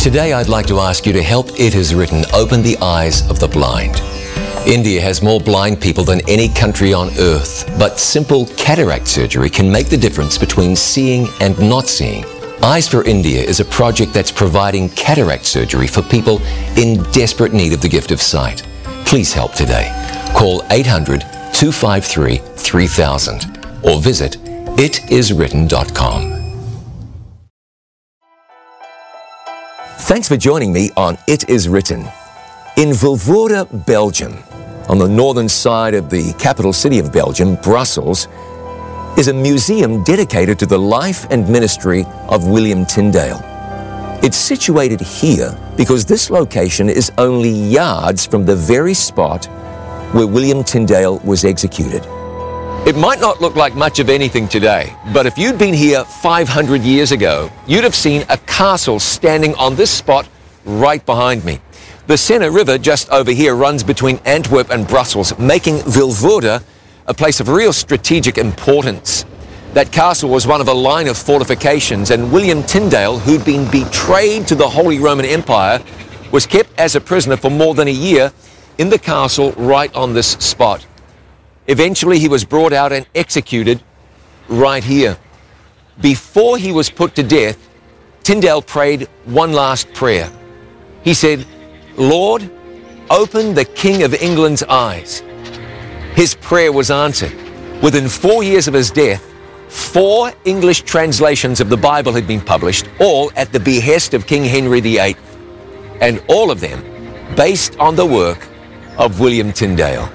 Today I'd like to ask you to help It Is Written open the eyes of the blind. India has more blind people than any country on earth, but simple cataract surgery can make the difference between seeing and not seeing. Eyes for India is a project that's providing cataract surgery for people in desperate need of the gift of sight. Please help today. Call 800-253-3000 or visit itiswritten.com. Thanks for joining me on It Is Written. In Vilvoorde, Belgium, on the northern side of the capital city of Belgium, Brussels, is a museum dedicated to the life and ministry of William Tyndale. It's situated here because this location is only yards from the very spot where William Tyndale was executed. It might not look like much of anything today, but if you'd been here 500 years ago, you'd have seen a castle standing on this spot right behind me. The Senne River just over here runs between Antwerp and Brussels, making Vilvoorde a place of real strategic importance. That castle was one of a line of fortifications, and William Tyndale, who'd been betrayed to the Holy Roman Empire, was kept as a prisoner for more than a year in the castle right on this spot. Eventually, he was brought out and executed right here. Before he was put to death, Tyndale prayed one last prayer. He said, "Lord, open the King of England's eyes." His prayer was answered. Within 4 years of his death, 4 English translations of the Bible had been published, all at the behest of King Henry VIII, and all of them based on the work of William Tyndale.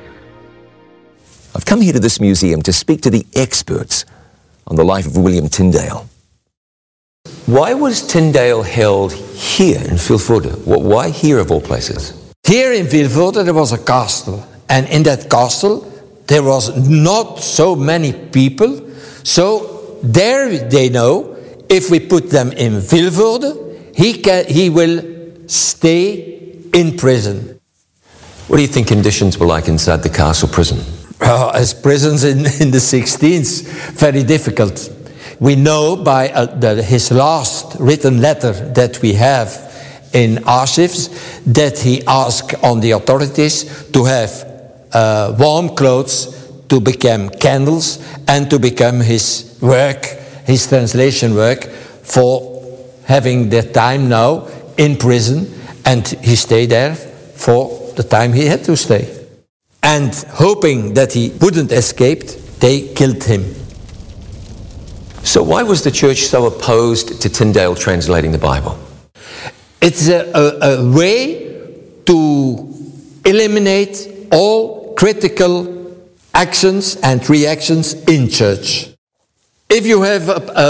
I've come here to this museum to speak to the experts on the life of William Tyndale. Why was Tyndale held here in Vilvoorde? Why here of all places? Here in Vilvoorde there was a castle, and in that castle there was not so many people, so there they know if we put them in Vilvoorde, he will stay in prison. What do you think conditions were like inside the castle prison? As prisons in the 16th, very difficult. We know by his last written letter that we have in archives that he asked on the authorities to have warm clothes, to become candles, and to become his work, his translation work, for having the time now in prison, and he stayed there for the time he had to stay. And hoping that he wouldn't escape, they killed him. So why was the church so opposed to Tyndale translating the Bible? It's a way to eliminate all critical actions and reactions in church. If you have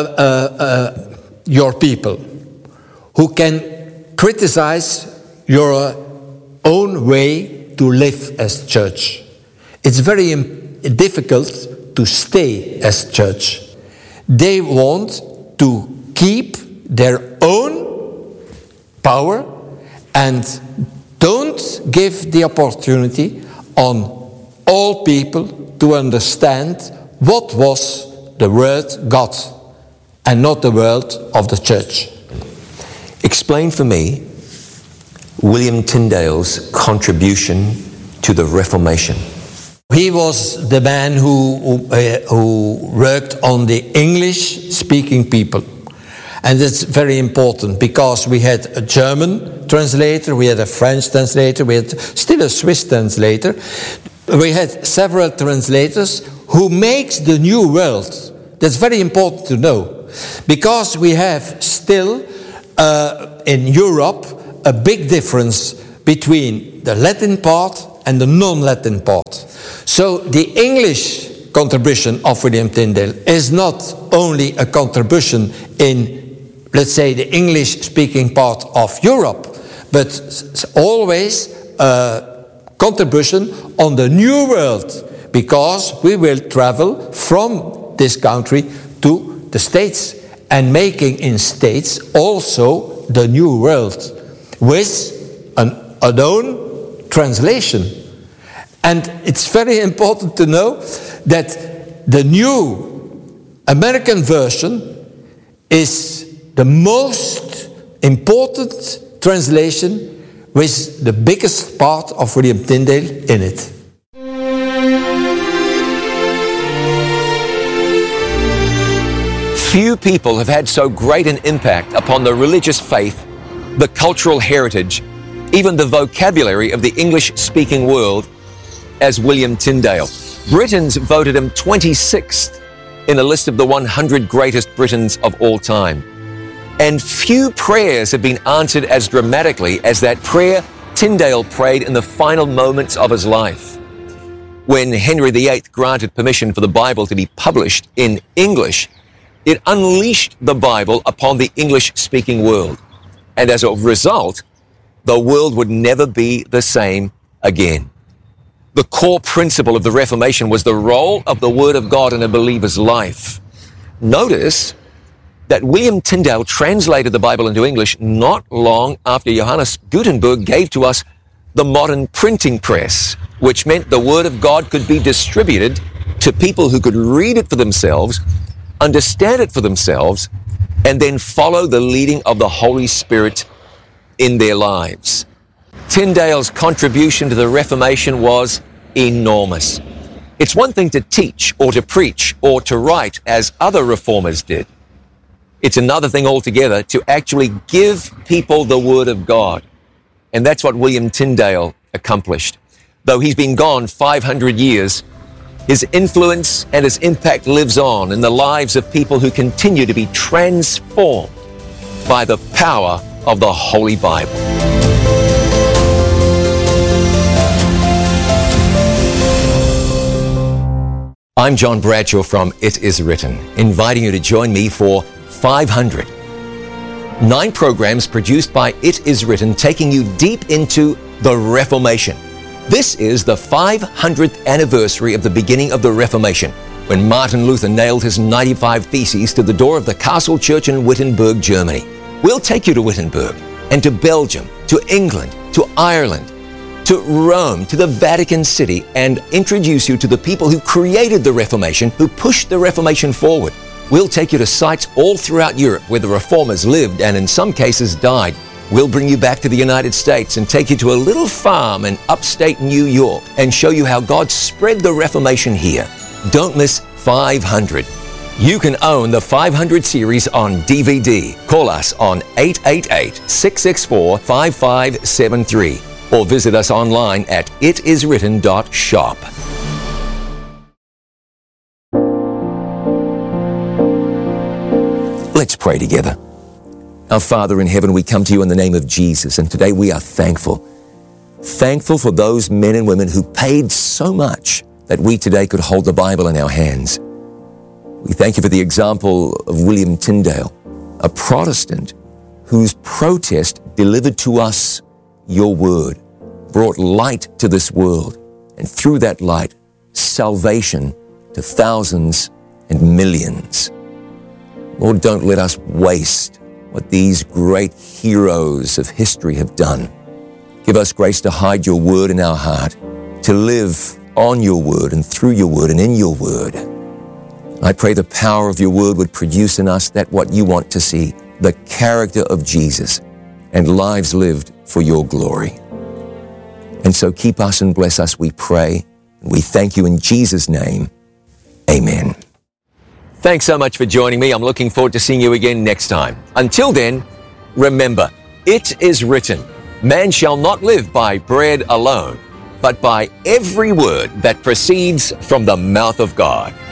your people who can criticize your own way to live as church, it's very difficult to stay as church. They want to keep their own power and don't give the opportunity on all people to understand what was the word God and not the word of the church. Explain for me William Tyndale's contribution to the Reformation. He was the man who worked on the English-speaking people. And it's very important because we had a German translator, we had a French translator, we had still a Swiss translator. We had several translators who makes the new world. That's very important to know. Because we have still in Europe a big difference between the Latin part and the non-Latin part. So the English contribution of William Tyndale is not only a contribution in, let's say, the English-speaking part of Europe, but always a contribution on the new world, because we will travel from this country to the States and making in States also the new world with an own translation. And it's very important to know that the new American version is the most important translation with the biggest part of William Tyndale in it. Few people have had so great an impact upon the religious faith, the cultural heritage, even the vocabulary of the English-speaking world as William Tyndale. Britons voted him 26th in a list of the 100 greatest Britons of all time. And few prayers have been answered as dramatically as that prayer Tyndale prayed in the final moments of his life. When Henry VIII granted permission for the Bible to be published in English, it unleashed the Bible upon the English-speaking world. And as a result, the world would never be the same again. The core principle of the Reformation was the role of the Word of God in a believer's life. Notice that William Tyndale translated the Bible into English not long after Johannes Gutenberg gave to us the modern printing press, which meant the Word of God could be distributed to people who could read it for themselves, understand it for themselves, and then follow the leading of the Holy Spirit in their lives. Tyndale's contribution to the Reformation was enormous. It's one thing to teach or to preach or to write as other reformers did. It's another thing altogether to actually give people the Word of God. And that's what William Tyndale accomplished. Though he's been gone 500 years, his influence and his impact lives on in the lives of people who continue to be transformed by the power of the Holy Bible. I'm John Bradshaw from It Is Written, inviting you to join me for 500. 9 programs produced by It Is Written, taking you deep into the Reformation. This is the 500th anniversary of the beginning of the Reformation, when Martin Luther nailed his 95 Theses to the door of the Castle Church in Wittenberg, Germany. We'll take you to Wittenberg and to Belgium, to England, to Ireland, to Rome, to the Vatican City, and introduce you to the people who created the Reformation, who pushed the Reformation forward. We'll take you to sites all throughout Europe where the Reformers lived and in some cases died. We'll bring you back to the United States and take you to a little farm in upstate New York and show you how God spread the Reformation here. Don't miss 500. You can own the 500 series on DVD. Call us on 888-664-5573 or visit us online at itiswritten.shop. Let's pray together. Our Father in heaven, we come to you in the name of Jesus, and today we are thankful. Thankful for those men and women who paid so much that we today could hold the Bible in our hands. We thank you for the example of William Tyndale, a Protestant whose protest delivered to us your word, brought light to this world, and through that light, salvation to thousands and millions. Lord, don't let us waste what these great heroes of history have done. Give us grace to hide your word in our heart, to live on your word and through your word and in your word. I pray the power of your word would produce in us that what you want to see, the character of Jesus and lives lived for your glory. And so keep us and bless us, we pray. And we thank you in Jesus' name. Amen. Thanks so much for joining me. I'm looking forward to seeing you again next time. Until then, remember, it is written, man shall not live by bread alone, but by every word that proceeds from the mouth of God.